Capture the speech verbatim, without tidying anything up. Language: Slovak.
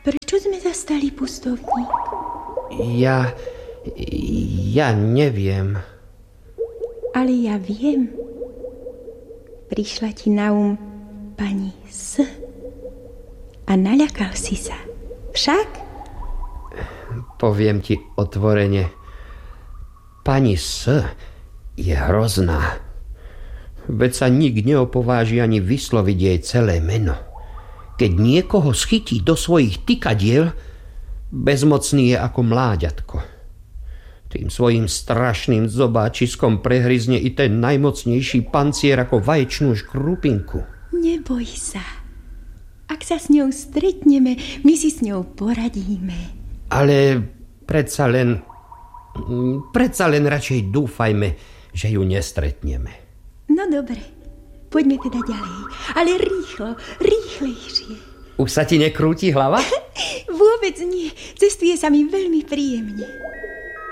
Prečo sme zastali pustovník? Ja... ja neviem. Ale ja viem. Prišla ti na um pani S. A naľakal si sa. Však? Poviem ti otvorene. Pani S. je hrozná. Veď sa nik neopováži ani vysloviť jej celé meno. Keď niekoho schytí do svojich tykadiel, bezmocný je ako mláďatko. Tým svojím strašným zobáčiskom prehryzne i ten najmocnejší pancier ako vaječnú škrupinku. Neboj sa. Ak sa s ňou stretneme, my si s ňou poradíme. Ale predsa len... predsa len radšej dúfajme, že ju nestretneme. No dobre, poďme teda ďalej. Ale rýchlo, rýchlejšie. Už sa ti nekrúti hlava? Vôbec nie. Cestuje sa mi veľmi príjemne.